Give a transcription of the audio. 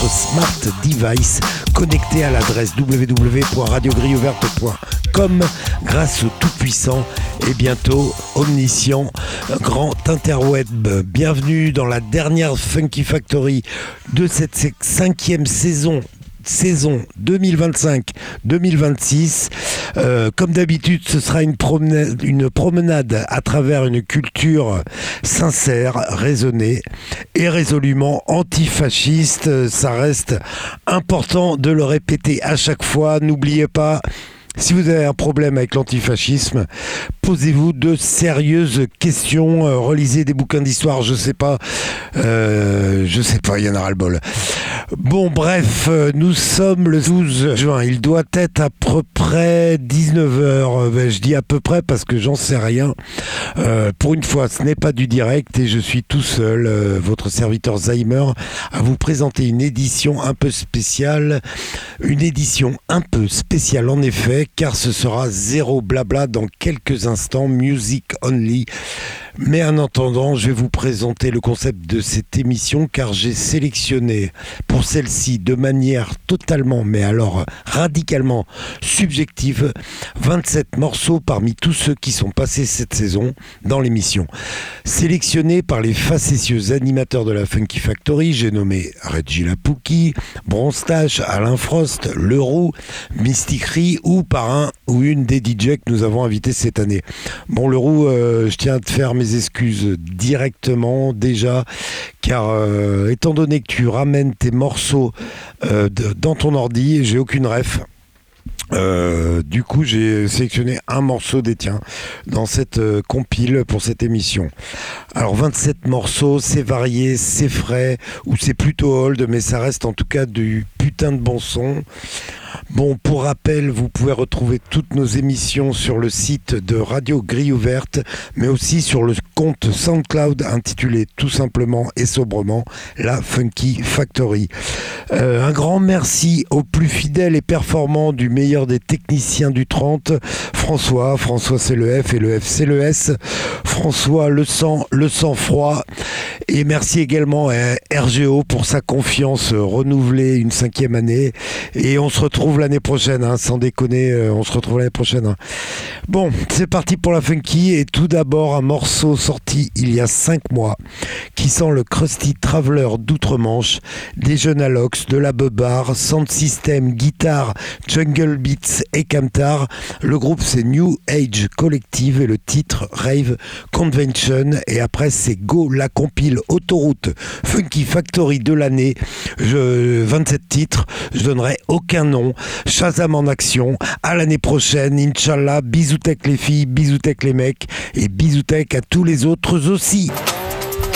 votre smart device connecté à l'adresse www.radiogriouverte.com grâce au tout-puissant et bientôt omniscient grand interweb. Bienvenue dans la dernière Funky Factory de cette 5e saison 2025-2026. Comme d'habitude, ce sera une promenade à travers une culture sincère, raisonnée et résolument antifasciste. Ça reste important de le répéter à chaque fois. N'oubliez pas, si vous avez un problème avec l'antifascisme, posez-vous de sérieuses questions, relisez des bouquins d'histoire, je sais pas, il y en a ras-le-bol. Bon, bref, nous sommes le 12 juin, il doit être à peu près 19h, je dis à peu près parce que j'en sais rien. Pour une fois, ce n'est pas du direct et je suis tout seul, votre serviteur Zaimer, à vous présenter une édition un peu spéciale en effet, car ce sera zéro blabla dans quelques instants, music only. Mais en attendant, je vais vous présenter le concept de cette émission, car j'ai sélectionné pour celle-ci de manière totalement, mais alors radicalement subjective, 27 morceaux parmi tous ceux qui sont passés cette saison dans l'émission. Sélectionnés par les facétieux animateurs de la Funky Factory, j'ai nommé Reggie Lapouki, Bronstache, Alain Frost, Leroux, Mysticry ou par un ou une des DJ que nous avons invités cette année. Bon, Leroux, je tiens à te faire mes excuses directement déjà, car étant donné que tu ramènes tes morceaux dans ton ordi, j'ai aucune ref. Du coup, j'ai sélectionné un morceau des tiens dans cette compile pour cette émission. Alors 27 morceaux, c'est varié, c'est frais ou c'est plutôt old, mais ça reste en tout cas du putain de bon son. Bon, pour rappel, vous pouvez retrouver toutes nos émissions sur le site de Radio Grille Ouverte, mais aussi sur le compte SoundCloud intitulé tout simplement et sobrement La Funky Factory. Un grand merci au plus fidèle et performant du meilleur des techniciens du 30, François c'est le F et le F c'est le S. François, le sang-froid. Et merci également à RGO pour sa confiance renouvelée une 5e année. Et on se retrouve l'année prochaine, sans déconner, on se retrouve l'année prochaine. Bon, c'est parti pour la Funky. Et tout d'abord, un morceau sorti il y a 5 mois qui sent le Krusty Traveler d'outre-Manche, des jeunes Alox, de la Bebar, Sound System, guitare, Jungle Beats et Camtar. Le groupe c'est New Age Collective et le titre Rave Convention. Et après c'est Go, la compile autoroute Funky Factory de l'année. 27 titres, je donnerai aucun nom. Shazam en action, à l'année prochaine, Inch'Allah. Bisoutech les filles, bisoutech les mecs et bisoutech à tous les autres aussi.